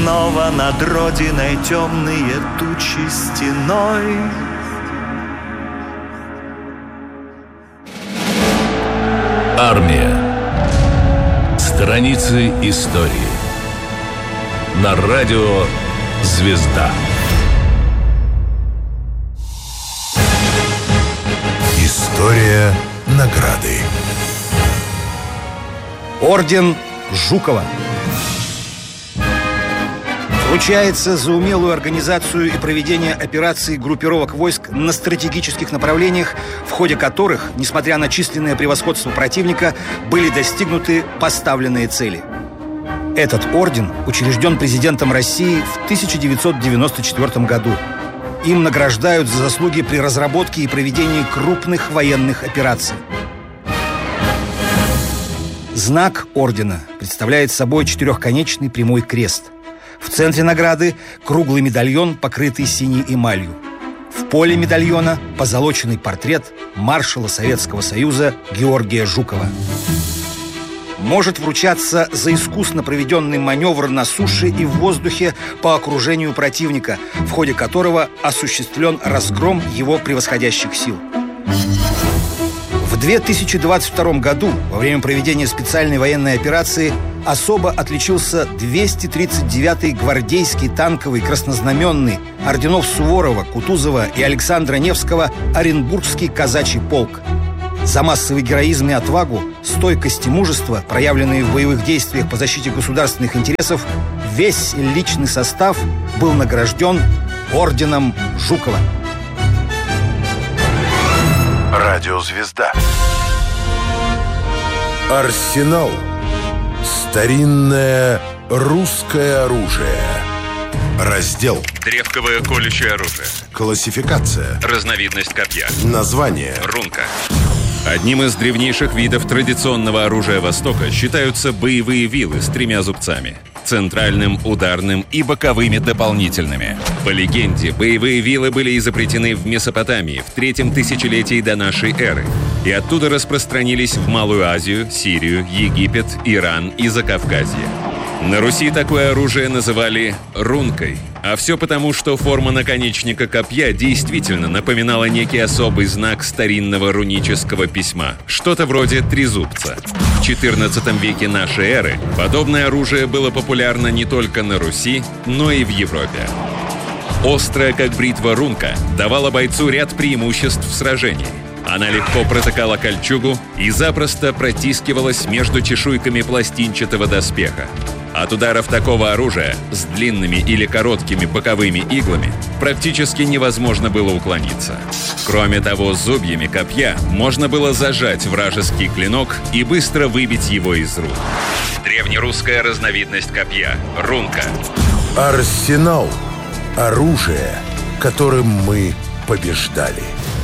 снова над родиной темные тучи стеной. Армия. Страницы истории. На радио «Звезда». История награды. Орден Жукова вручается за умелую организацию и проведение операций группировок войск на стратегических направлениях, в ходе которых, несмотря на численное превосходство противника, были достигнуты поставленные цели. Этот орден учрежден президентом России в 1994 году. Им награждают за заслуги при разработке и проведении крупных военных операций. Знак ордена представляет собой четырехконечный прямой крест. В центре награды круглый медальон, покрытый синей эмалью. В поле медальона позолоченный портрет маршала Советского Союза Георгия Жукова. Может вручаться за искусно проведенный маневр на суше и в воздухе по окружению противника, в ходе которого осуществлен разгром его превосходящих сил. В 2022 году, во время проведения специальной военной операции, особо отличился 239-й гвардейский танковый краснознаменный орденов Суворова, Кутузова и Александра Невского Оренбургский казачий полк. За массовый героизм и отвагу, стойкость и мужество, проявленные в боевых действиях по защите государственных интересов, весь личный состав был награжден орденом Жукова. Радиозвезда. Арсенал. Старинное русское оружие. Раздел. Древковое колющее оружие. Классификация. Разновидность копья. Название. Рунка. Одним из древнейших видов традиционного оружия Востока считаются боевые вилы с 3 зубцами – центральным, ударным и боковыми дополнительными. По легенде, боевые вилы были изобретены в Месопотамии в 3-м тысячелетии до нашей эры и оттуда распространились в Малую Азию, Сирию, Египет, Иран и Закавказье. На Руси такое оружие называли рункой, а все потому, что форма наконечника копья действительно напоминала некий особый знак старинного рунического письма, что-то вроде трезубца. В XIV веке нашей эры подобное оружие было популярно не только на Руси, но и в Европе. Острая, как бритва, рунка давала бойцу ряд преимуществ в сражении. Она легко протыкала кольчугу и запросто протискивалась между чешуйками пластинчатого доспеха. От ударов такого оружия с длинными или короткими боковыми иглами практически невозможно было уклониться. Кроме того, зубьями копья можно было зажать вражеский клинок и быстро выбить его из рук. Древнерусская разновидность копья – рунка. Арсенал. Оружие, которым мы побеждали.